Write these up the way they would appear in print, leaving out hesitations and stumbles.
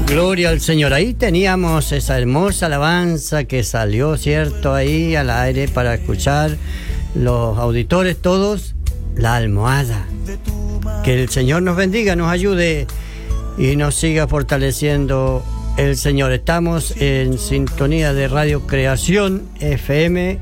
Gloria al Señor. Ahí teníamos esa hermosa alabanza que salió, ¿cierto? Ahí al aire para escuchar los auditores todos. La almohada. Que el Señor nos bendiga, nos ayude y nos siga fortaleciendo el Señor. Estamos en sintonía de Radio Creación FM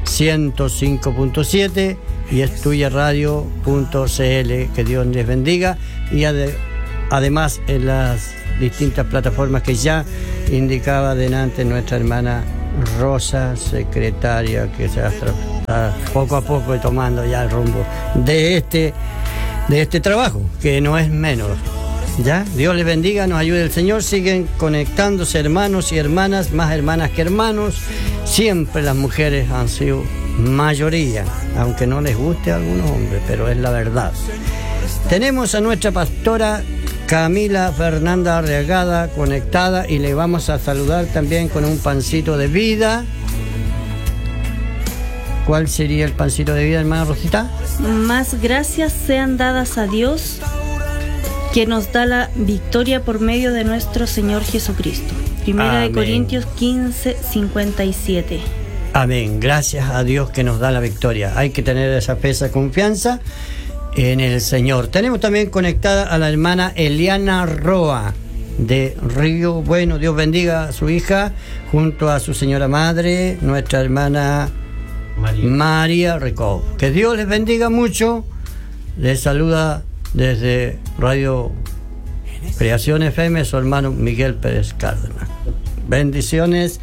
105.7 y estuyaradio.cl. Que Dios les bendiga. Y además en las distintas plataformas que ya indicaba delante nuestra hermana Rosa, secretaria, que se está poco a poco tomando ya el rumbo de este trabajo, que no es menos. ¿Ya? Dios les bendiga, nos ayude el Señor. Siguen conectándose hermanos y hermanas, más hermanas que hermanos. Siempre las mujeres han sido mayoría, aunque no les guste a algunos hombres, pero es la verdad. Tenemos a nuestra pastora Camila Fernanda Arriagada conectada y le vamos a saludar también con un pancito de vida. ¿Cuál sería el pancito de vida, hermana Rosita? Más gracias sean dadas a Dios, que nos da la victoria por medio de nuestro Señor Jesucristo. Primera de Corintios 15:57. Amén. Gracias a Dios que nos da la victoria. Hay que tener esa fe, esa confianza en el Señor. Tenemos también conectada a la hermana Eliana Roa de Río Bueno. Dios bendiga a su hija junto a su señora madre, nuestra hermana María Ricó. Que Dios les bendiga mucho. Les saluda desde Radio Creación FM su hermano Miguel Pérez Cárdenas. Bendiciones.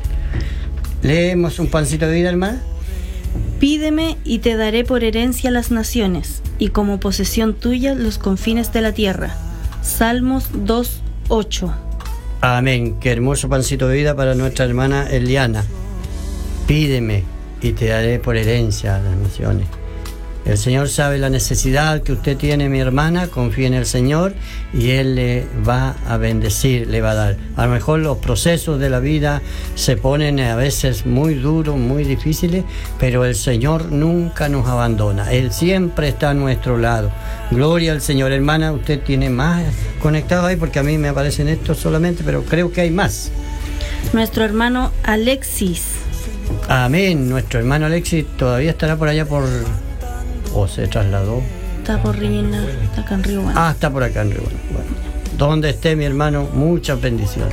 Leemos un pancito de vida, hermana. Pídeme y te daré por herencia las naciones, y como posesión tuya los confines de la tierra. Salmos 2:8. Amén. Qué hermoso pancito de vida para nuestra hermana Eliana. Pídeme y te daré por herencia las naciones. El Señor sabe la necesidad que usted tiene, mi hermana. Confíe en el Señor y Él le va a bendecir, le va a dar. A lo mejor los procesos de la vida se ponen a veces muy duros, muy difíciles, pero el Señor nunca nos abandona. Él siempre está a nuestro lado. Gloria al Señor. Hermana, usted tiene más conectado ahí porque a mí me aparecen estos solamente, pero creo que hay más. Nuestro hermano Alexis. Amén. Nuestro hermano Alexis todavía estará por allá ¿o se trasladó? Está por Reina, está acá en Río Bueno. Ah, está por acá en Río Bueno. Bueno, donde esté mi hermano, muchas bendiciones.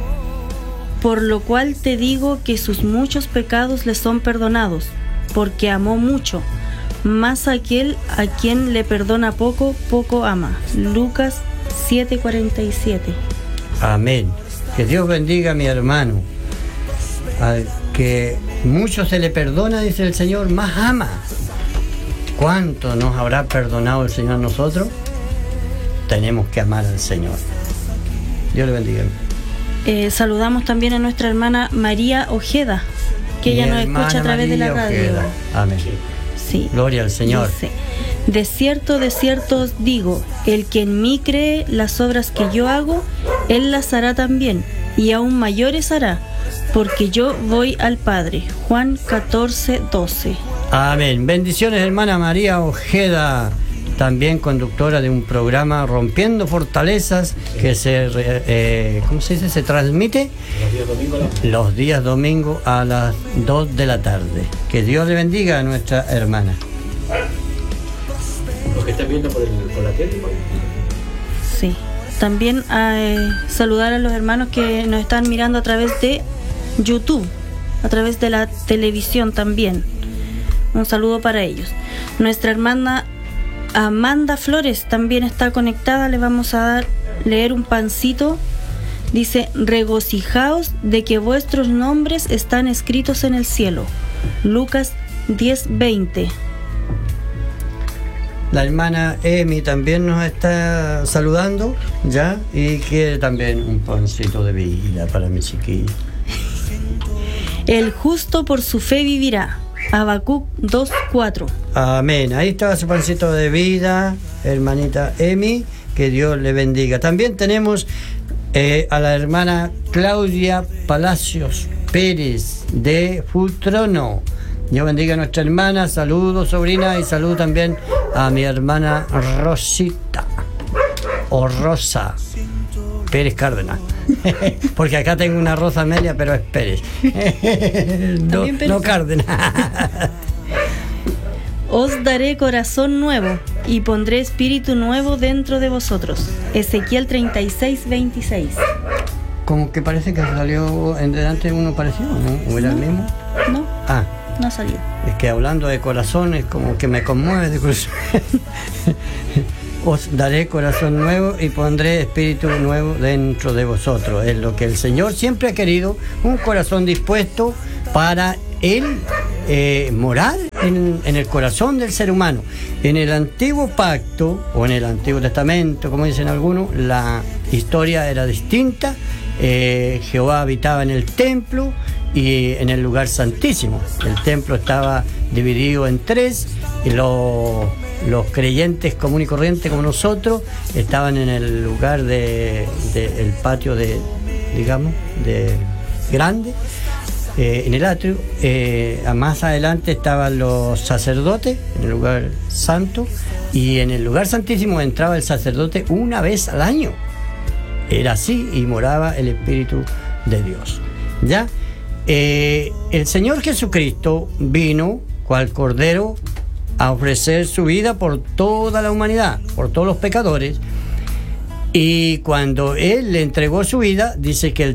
Por lo cual te digo que sus muchos pecados le son perdonados, porque amó mucho. Mas aquel a quien le perdona poco, poco ama. Lucas 7:47. Amén. Que Dios bendiga a mi hermano. Al que mucho se le perdona, dice el Señor, más ama. ¿Cuánto nos habrá perdonado el Señor a nosotros? Tenemos que amar al Señor. Dios le bendiga. Saludamos también a nuestra hermana María Ojeda, que ella nos escucha a través de la radio. Ojeda. Amén. Sí. Gloria al Señor. Dice: de cierto os digo, el que en mí cree, las obras que yo hago, él las hará también, y aún mayores hará, porque yo voy al Padre. Juan 14:12. Amén. Bendiciones, hermana María Ojeda, también conductora de un programa Rompiendo Fortalezas que ¿cómo se dice? Se transmite los días domingos a las 2 de la tarde. Que Dios le bendiga a nuestra hermana. Los que están viendo por la tele. Sí. También saludar a los hermanos que nos están mirando a través de YouTube, a través de la televisión también. Un saludo para ellos. Nuestra hermana Amanda Flores también está conectada. Le vamos a leer un pancito. Dice: regocijaos de que vuestros nombres están escritos en el cielo. Lucas 10:20. La hermana Emi también nos está saludando, ¿ya? Y quiere también un pancito de vida para mi chiquillo. El justo por su fe vivirá. Habacuc 2:4. Amén. Ahí está su pancito de vida, hermanita Emi. Que Dios le bendiga. También tenemos a la hermana Claudia Palacios Pérez de Fultrono. Dios bendiga a nuestra hermana. Saludos, sobrina, y saludo también a mi hermana Rosita o Rosa Pérez Cárdenas. Porque acá tengo una Rosa Amelia, pero es Pérez. No Cárdenas. Os daré corazón nuevo y pondré espíritu nuevo dentro de vosotros. Ezequiel 36:26. Como que parece que salió en delante uno parecido, ¿no? ¿O era el mismo? No, Ah, no ha salido. es que hablando de corazones, como que me conmueve de corazón. Os daré corazón nuevo y pondré espíritu nuevo dentro de vosotros. Es lo que el Señor siempre ha querido, un corazón dispuesto para Él morar en el corazón del ser humano. En el antiguo pacto, o en el Antiguo Testamento, como dicen algunos, la historia era distinta. Jehová habitaba en el templo y en el lugar santísimo. El templo estaba dividido en tres, y los creyentes común y corriente como nosotros estaban en el lugar el patio de grande, en el atrio. Más adelante estaban los sacerdotes en el lugar santo, y en el lugar santísimo entraba el sacerdote una vez al año. Era así, y moraba el Espíritu de Dios. ¿Ya? El Señor Jesucristo vino cual Cordero a ofrecer su vida por toda la humanidad, por todos los pecadores. Y cuando Él le entregó su vida, dice que el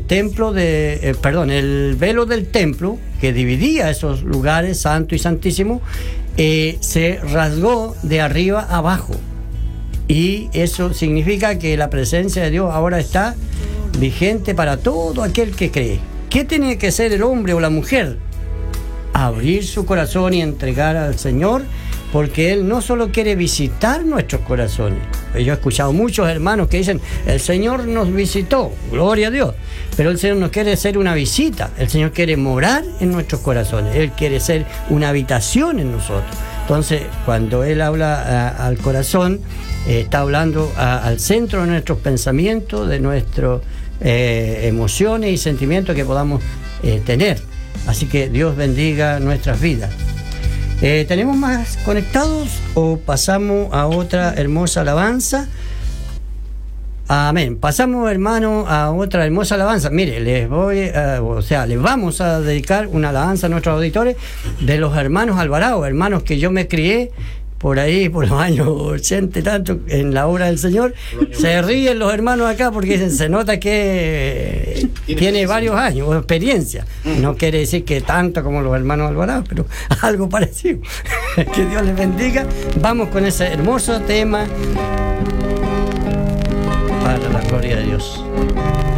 velo del templo, que dividía esos lugares santo y santísimo, se rasgó de arriba a abajo. Y eso significa que la presencia de Dios ahora está vigente para todo aquel que cree. ¿Qué tiene que ser el hombre o la mujer? Abrir su corazón y entregar al Señor, porque Él no solo quiere visitar nuestros corazones. Yo he escuchado muchos hermanos que dicen, el Señor nos visitó, gloria a Dios, pero el Señor no quiere hacer una visita, el Señor quiere morar en nuestros corazones, Él quiere ser una habitación en nosotros. Entonces, cuando Él habla al corazón, está hablando al centro de nuestros pensamientos, de nuestras emociones y sentimientos que podamos tener. Así que Dios bendiga nuestras vidas. ¿Tenemos más conectados o pasamos a otra hermosa alabanza? Amén. Pasamos, hermano, a otra hermosa alabanza. Mire, les vamos a dedicar una alabanza a nuestros auditores de los hermanos Alvarado, hermanos que yo me crié por ahí, por los años 80 y tanto, en la obra del Señor. Se ríen los hermanos acá porque dicen, se nota que tiene varios años de experiencia. No quiere decir que tanto como los hermanos Alvarado, pero algo parecido. Que Dios les bendiga. Vamos con ese hermoso tema para la gloria de Dios.